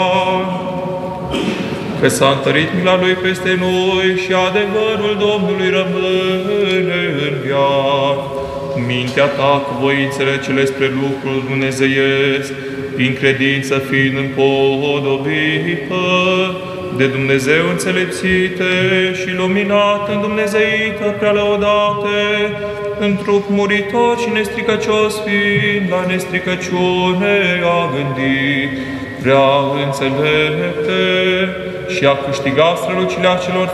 Că s-a întărit mila Lui peste noi și adevărul Domnului rămâne în viață. Mintea ta cu voințele cele spre lucrul dumnezeiesc, prin credință fiind împodobită, de Dumnezeu înțelepțite și luminată în Dumnezeită prea lăudate, în trup muritor și nestricăcios fiind, la nestricăciune a gândit, prea înțelepte și a câștigat strălucirea celor